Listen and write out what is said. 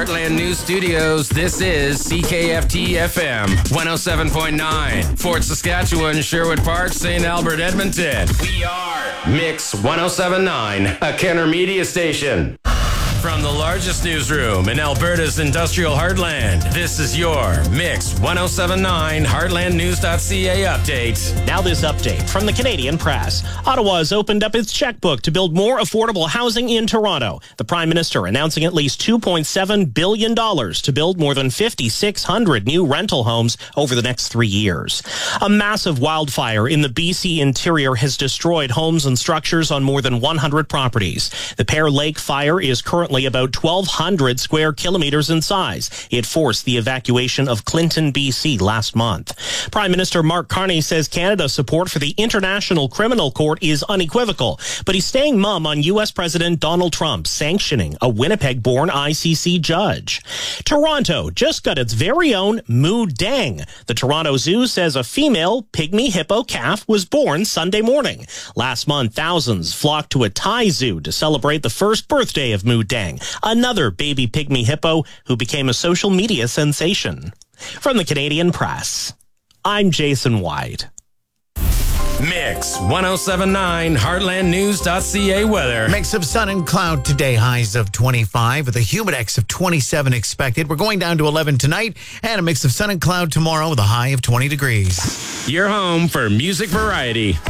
Heartland News Studios, this is CKFT FM 107.9. Fort Saskatchewan, Sherwood Park, St. Albert, Edmonton. We are Mix 107.9, a Kenner Media station. From the largest newsroom in Alberta's industrial heartland, this is your Mix 107.9 HeartlandNews.ca update. Now this update from the Canadian Press. Ottawa has opened up its checkbook to build more affordable housing in Toronto. The Prime Minister announcing at least $2.7 billion to build more than 5,600 new rental homes over the next 3 years. A massive wildfire in the BC interior has destroyed homes and structures on more than 100 properties. The Pear Lake fire is currently about 1,200 square kilometers in size. It forced the evacuation of Clinton, BC last month. Prime Minister Mark Carney says Canada's support for the International Criminal Court is unequivocal, but he's staying mum on U.S. President Donald Trump sanctioning a Winnipeg-born ICC judge. Toronto just got its very own Moo Dang. The Toronto Zoo says a female pygmy hippo calf was born Sunday morning. Last month, thousands flocked to a Thai zoo to celebrate the first birthday of Moo Dang, another baby pygmy hippo who became a social media sensation. From the Canadian Press, I'm Jason White. Mix 107.9 HeartlandNews.ca weather. Mix of sun and cloud today, highs of 25 with a humidex of 27 expected. We're going down to 11 tonight and a mix of sun and cloud tomorrow with a high of 20 degrees. Your home for music variety.